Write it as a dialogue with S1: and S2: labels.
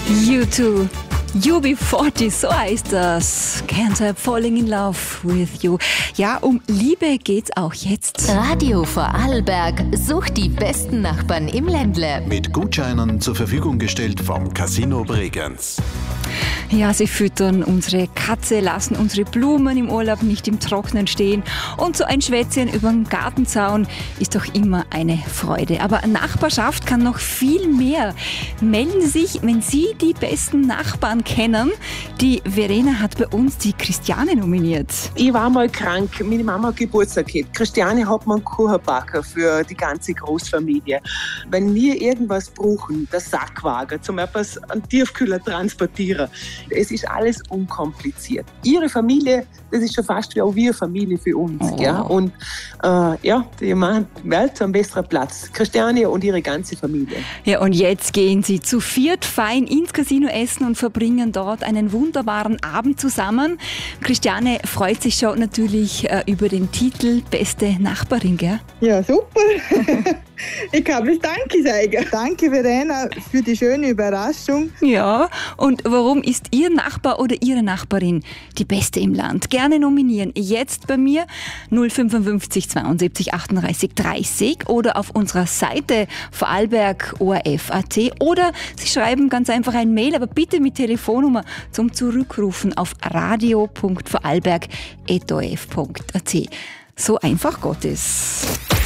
S1: U2, UB40, so heißt das. Can't help falling in love with you. Ja, um Liebe geht's auch jetzt.
S2: Radio Vorarlberg sucht die besten Nachbarn im Ländle.
S3: Mit Gutscheinen zur Verfügung gestellt vom Casino Bregenz.
S1: Ja, sie füttern unsere Katze, lassen unsere Blumen im Urlaub nicht im Trocknen stehen. Und so ein Schwätzchen über den Gartenzaun ist doch immer eine Freude. Aber Nachbarschaft kann noch viel mehr. Melden Sie sich, wenn Sie die besten Nachbarn kennen. Die Verena hat bei uns die Christiane nominiert.
S4: Ich war mal krank, meine Mama hat Geburtstag gehabt. Christiane hat mir einen Kuchenbacker für die ganze Großfamilie. Wenn wir irgendwas brauchen, der Sackwagen, zum etwas an den Tiefkühler transportieren. Es ist alles unkompliziert. Ihre Familie, das ist schon fast wie auch wir Familie für uns.
S1: Oh.
S4: Ja? Und die machen die Welt zu einem besseren Platz. Christiane und ihre ganze Familie.
S1: Ja, und jetzt gehen Sie zu viert fein ins Casino essen und verbringen dort einen wunderbaren Abend zusammen. Christiane freut sich schon natürlich über den Titel Beste Nachbarin, gell?
S5: Ja, super. Ich kann bloß Danke sagen. Danke, Verena, für die schöne Überraschung.
S1: Ja, und warum ist Ihr Nachbar oder Ihre Nachbarin die Beste im Land? Gerne nominieren. Jetzt bei mir 055 72 38 30 oder auf unserer Seite vorarlberg.orf.at oder Sie schreiben ganz einfach ein Mail, aber bitte mit Telefonnummer zum Zurückrufen auf radio.vorarlberg.orf.at. So einfach Gottes.